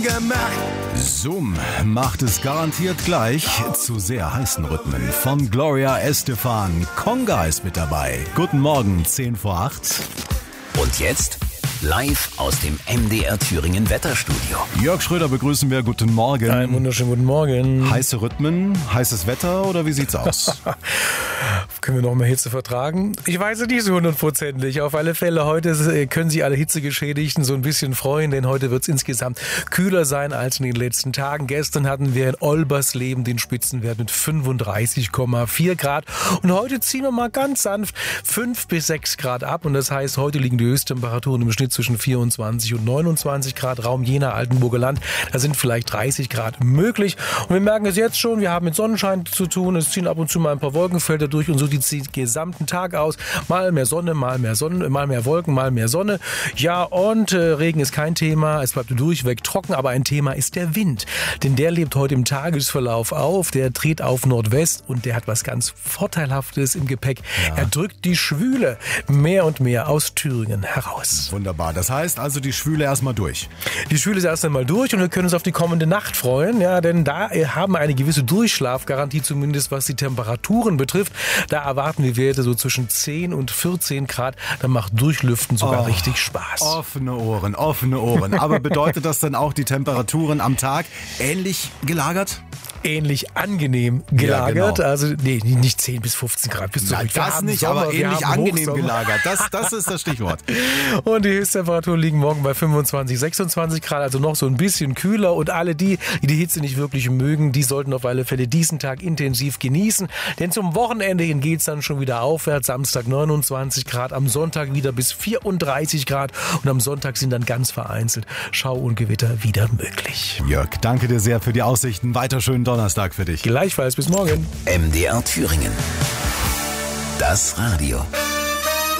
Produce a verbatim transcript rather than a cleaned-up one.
gemacht. Zoom macht es garantiert gleich zu sehr heißen Rhythmen. Von Gloria Estefan. Conga ist mit dabei. Guten Morgen, zehn vor acht. Und jetzt live aus dem M D R Thüringen Wetterstudio. Jörg Schröder begrüßen wir. Guten Morgen. Einen wunderschönen guten Morgen. Heiße Rhythmen, heißes Wetter oder wie sieht's aus? Können wir noch mehr Hitze vertragen? Ich weiß es nicht so hundertprozentig. Auf alle Fälle, heute können sich alle Hitzegeschädigten so ein bisschen freuen, denn heute wird es insgesamt kühler sein als in den letzten Tagen. Gestern hatten wir in Olbersleben den Spitzenwert mit fünfunddreißig Komma vier Grad und heute ziehen wir mal ganz sanft fünf bis sechs Grad ab und das heißt, heute liegen die Höchsttemperaturen im Schnitt zwischen vierundzwanzig und neunundzwanzig Grad. Raum Jena, Altenburger Land, da sind vielleicht dreißig Grad möglich und wir merken es jetzt schon, wir haben mit Sonnenschein zu tun, es ziehen ab und zu mal ein paar Wolkenfelder durch und so sieht den gesamten Tag aus. Mal mehr Sonne, mal mehr Sonne, mal mehr Wolken, mal mehr Sonne. Ja, und äh, Regen ist kein Thema. Es bleibt durchweg trocken, aber ein Thema ist der Wind. Denn der lebt heute im Tagesverlauf auf. Der dreht auf Nordwest und der hat was ganz Vorteilhaftes im Gepäck. Ja. Er drückt die Schwüle mehr und mehr aus Thüringen heraus. Wunderbar. Das heißt also die Schwüle erstmal durch. Die Schwüle ist erst einmal durch und wir können uns auf die kommende Nacht freuen. Ja, denn da haben wir eine gewisse Durchschlafgarantie, zumindest was die Temperaturen betrifft. Da erwarten wir Werte so zwischen zehn und vierzehn Grad. Dann macht Durchlüften sogar oh, richtig Spaß. Offene Ohren, offene Ohren. Aber bedeutet das dann auch die Temperaturen am Tag ähnlich gelagert? Ähnlich angenehm gelagert, ja, genau. Also nee, nicht zehn bis fünfzehn Grad. Bis Nein, das nicht, Sommer, aber ähnlich angenehm gelagert. Das, das ist das Stichwort. Und die Höchsttemperaturen liegen morgen bei fünfundzwanzig, sechsundzwanzig Grad, also noch so ein bisschen kühler. Und alle die, die die Hitze nicht wirklich mögen, die sollten auf alle Fälle diesen Tag intensiv genießen. Denn zum Wochenende hin geht es dann schon wieder aufwärts. Samstag neunundzwanzig Grad, am Sonntag wieder bis vierunddreißig Grad. Und am Sonntag sind dann ganz vereinzelt Schau und Gewitter wieder möglich. Jörg, danke dir sehr für die Aussichten. Weiter schönen Donnerstag für dich. Gleichfalls, bis morgen. M D R Thüringen. Das Radio.